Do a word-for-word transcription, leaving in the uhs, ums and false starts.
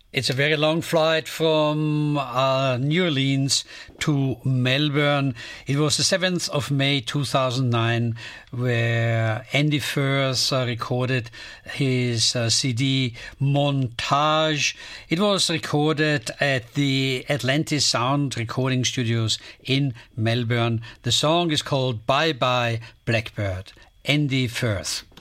It's a very long flight from uh, New Orleans to Melbourne. It was the seventh of May two thousand nine where Andy Firth uh, recorded his uh, C D Montage. It was recorded at the Atlantis Sound Recording Studios in Melbourne. The song is called Bye Bye Blackbird. Andy Firth.